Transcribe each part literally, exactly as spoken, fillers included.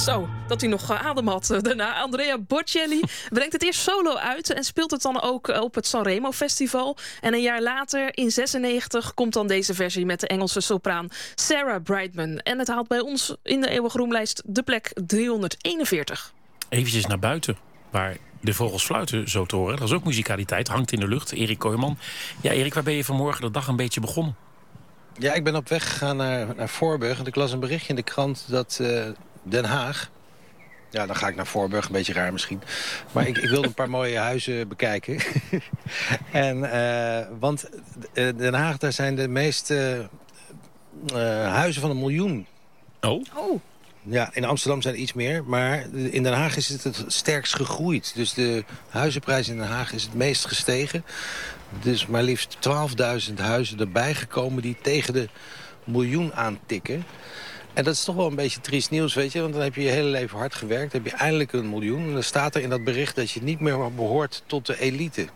Zo, dat hij nog adem had. Daarna Andrea Bocelli brengt het eerst solo uit en speelt het dan ook op het Sanremo Festival. En een jaar later, in zesennegentig, komt dan deze versie met de Engelse sopraan Sarah Brightman. En het haalt bij ons in de Eeuwige Roemlijst de plek driehonderdeenenveertig. Eventjes naar buiten, waar de vogels fluiten, zo te horen. Dat is ook muzikaliteit, hangt in de lucht. Erik Kooijman. Ja, Erik, waar ben je vanmorgen de dag een beetje begonnen? Ja, ik ben op weg gegaan naar, naar Voorburg. En ik las een berichtje in de krant dat uh, Den Haag... Ja, dan ga ik naar Voorburg, een beetje raar misschien. Maar ik, ik wilde een paar mooie huizen bekijken. en, uh, want uh, Den Haag, daar zijn de meeste uh, huizen van een miljoen. Oh? Oh. Ja, in Amsterdam zijn er iets meer, maar in Den Haag is het het sterkst gegroeid. Dus de huizenprijs in Den Haag is het meest gestegen. Dus maar liefst twaalfduizend huizen erbij gekomen die tegen de miljoen aantikken. En dat is toch wel een beetje triest nieuws, weet je. Want dan heb je je hele leven hard gewerkt, dan heb je eindelijk een miljoen. En dan staat er in dat bericht dat je niet meer behoort tot de elite.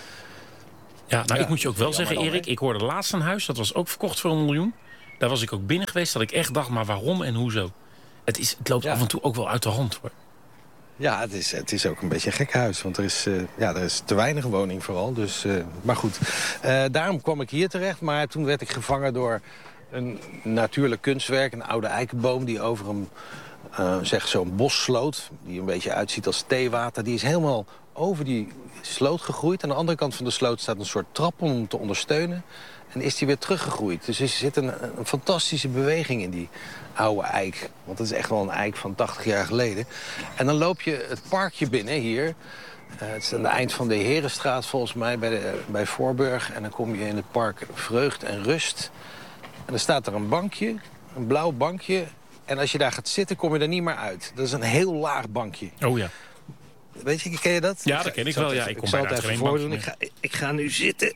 Ja, nou, ja, ik moet je ook wel zeggen, dan, Erik, ik hoorde laatst een huis, dat was ook verkocht voor een miljoen. Daar was ik ook binnen geweest, dat ik echt dacht, maar waarom en hoezo? Het, is, het loopt ja. af en toe ook wel uit de hand, hoor. Ja, het is, het is ook een beetje een gek huis. Want er is, uh, ja, er is te weinig woning vooral. Dus, uh, maar goed, uh, daarom kwam ik hier terecht. Maar toen werd ik gevangen door een natuurlijk kunstwerk. Een oude eikenboom die over een, uh, zeg zo'n bos sloot. Die een beetje uitziet als theewater. Die is helemaal over die sloot gegroeid. Aan de andere kant van de sloot staat een soort trap om hem te ondersteunen. En is die weer teruggegroeid. Dus er zit een, een fantastische beweging in die oude eik. Want het is echt wel een eik van tachtig jaar geleden. En dan loop je het parkje binnen hier. Uh, het is aan het eind van de Herenstraat volgens mij bij, de, bij Voorburg. En dan kom je in het park Vreugd en Rust. En dan staat er een bankje, een blauw bankje. En als je daar gaat zitten, kom je er niet meer uit. Dat is een heel laag bankje. Oh ja. Weet je, ken je dat? Ja, dat ken ik wel. Ja, ik kom bijna uit geen voordoen. Ik ga, ik ga nu zitten.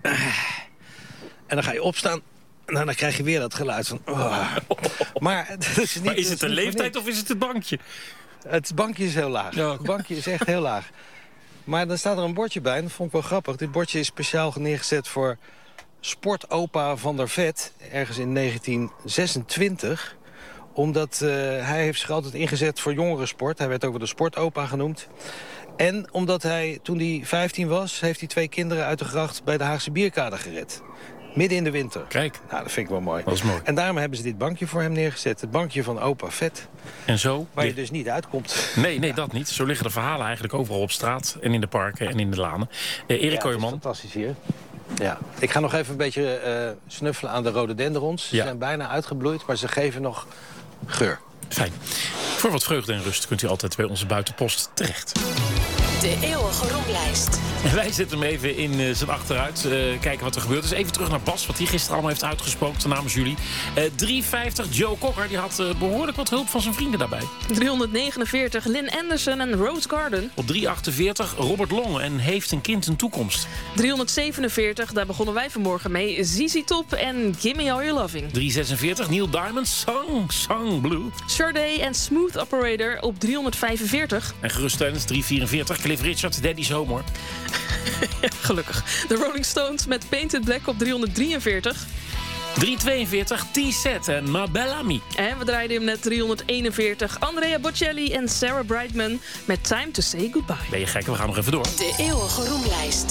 En dan ga je opstaan. En dan krijg je weer dat geluid van... Oh. Maar, het is, niet, maar is het de niet leeftijd of is het het bankje? Het bankje is heel laag. Ja, okay. Het bankje is echt heel laag. Maar dan staat er een bordje bij. En dat vond ik wel grappig. Dit bordje is speciaal neergezet voor sportopa Van der Vet. Ergens in negentien zesentwintig. Omdat uh, hij heeft zich altijd ingezet voor jongerensport. Hij werd ook wel de sportopa genoemd. En omdat hij, toen hij vijftien was... heeft hij twee kinderen uit de gracht bij de Haagse Bierkade gered. Midden in de winter. Kijk. Nou, dat vind ik wel mooi. Dat is mooi. En daarom hebben ze dit bankje voor hem neergezet. Het bankje van opa Vet. En zo? Waar je dus niet uitkomt. Nee, nee, dat niet. Zo liggen de verhalen eigenlijk overal op straat. En in de parken en in de lanen. Uh, Erik ja, Kooijman. Fantastisch hier. Ja. Ik ga nog even een beetje uh, snuffelen aan de rhododendrons. Ze ja. zijn bijna uitgebloeid, maar ze geven nog geur. Fijn. Voor wat vreugde en rust kunt u altijd bij onze buitenpost terecht. De Eeuwige Roemlijst. Wij zetten hem even in uh, zijn achteruit. Uh, kijken wat er gebeurt. Dus even terug naar Bas, wat hij gisteren allemaal heeft uitgespookt namens jullie. Uh, driehonderdvijftig, Joe Cocker, die had uh, behoorlijk wat hulp van zijn vrienden daarbij. driehonderdnegenenveertig, Lynn Anderson en Rose Garden. Op driehonderdachtenveertig, Robert Long en Heeft een kind een toekomst. driehonderdzevenenveertig, daar begonnen wij vanmorgen mee. Z Z Top en Gimme All Your Loving. driehonderdzesenveertig, Neil Diamond, Song, Song Blue. Sade en Smooth Operator op driehonderdvijfenveertig. En geruststellend driehonderdvierenveertig, Cliff Richard, Daddy's Home hoor. Ja, gelukkig. De Rolling Stones met Painted Black op driehonderddrieënveertig. driehonderdtweeënveertig, T-Set en Ma Belle Amie. En we draaiden hem net driehonderdeenenveertig. Andrea Bocelli en Sarah Brightman met Time to Say Goodbye. Ben je gek? We gaan nog even door. De Eeuwige Roemlijst.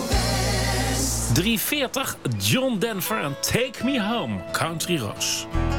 driehonderdveertig, John Denver en Take Me Home, Country Roads.